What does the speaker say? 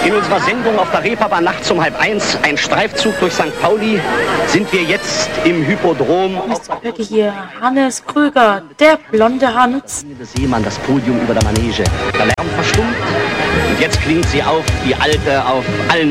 In unserer Sendung auf der Reeperbahn nachts um 12:30, ein Streifzug durch St. Pauli, sind wir jetzt im Hypodrom. Heute hier Hannes Krüger, der blonde Hans. Des Seemann, das Podium über der Manege. Der Lärm verstummt und jetzt klingt sie auf, die alte, auf allen